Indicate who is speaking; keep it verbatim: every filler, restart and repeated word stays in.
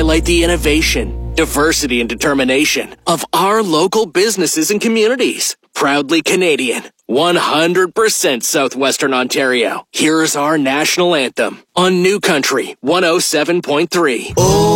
Speaker 1: highlight the innovation, diversity, and determination of our local businesses and communities. Proudly Canadian, one hundred percent Southwestern Ontario. Here's our national anthem on New Country one oh seven point three. Oh.